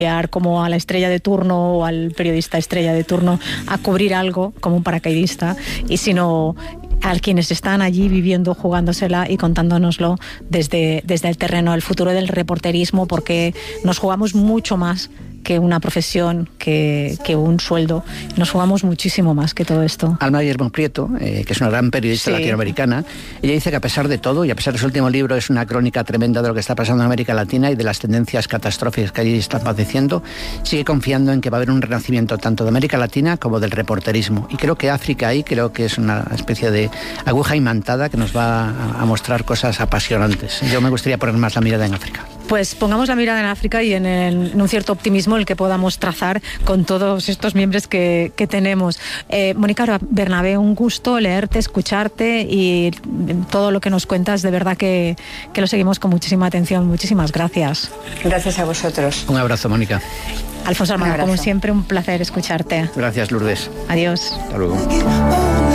como a la estrella de turno o al periodista estrella de turno a cubrir algo como un paracaidista, y sino a quienes están allí viviendo, jugándosela y contándonoslo desde el terreno, el futuro del reporterismo, porque nos jugamos mucho más que una profesión, que un sueldo. Nos jugamos muchísimo más que todo esto. Alma Guillermo Prieto, que es una gran periodista latinoamericana, ella dice que a pesar de todo, y a pesar de su último libro, es una crónica tremenda de lo que está pasando en América Latina y de las tendencias catastróficas que allí están padeciendo, sigue confiando en que va a haber un renacimiento tanto de América Latina como del reporterismo. Y creo que África ahí, creo que es una especie de aguja imantada que nos va a mostrar cosas apasionantes. Yo me gustaría poner más la mirada en África. Pues pongamos la mirada en África y en un cierto optimismo el que podamos trazar con todos estos miembros que tenemos. Mónica Bernabé, un gusto leerte, escucharte, y todo lo que nos cuentas, de verdad que lo seguimos con muchísima atención. Muchísimas gracias. Gracias a vosotros. Un abrazo, Mónica. Alfonso Armando, como siempre, un placer escucharte. Gracias, Lourdes. Adiós. Hasta luego.